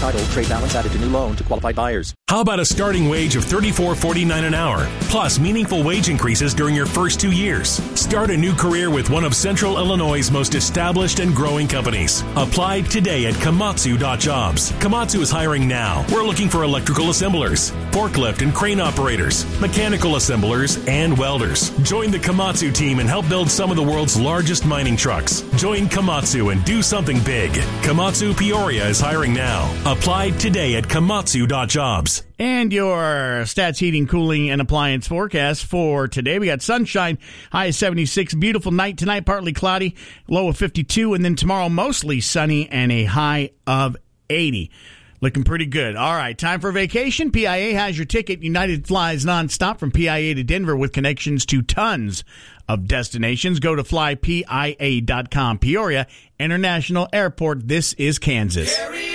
title, trade balance added to new loan to qualified buyers. How about a starting wage of $34.49 an hour, plus meaningful wage increases during your first 2 years? Start a new career with one of Central Illinois' most established and growing companies. Apply today at Komatsu.jobs. Komatsu is hiring now. We're looking for electrical assemblers, forklift and crane operators, mechanical assemblers, and welders. Join the Komatsu team and help build some of the world's largest mining trucks. Join Komatsu and do something big. Komatsu Peoria is hiring now. Apply today at Komatsu.jobs. And your Stats Heating, Cooling, and Appliance forecast for today. We got sunshine, high of 76. Beautiful night tonight, partly cloudy, low of 52. And then tomorrow, mostly sunny and a high of 80. Looking pretty good. All right, time for vacation. PIA has your ticket. United flies nonstop from PIA to Denver with connections to tons of destinations. Go to flypia.com. Peoria International Airport. This is Kansas.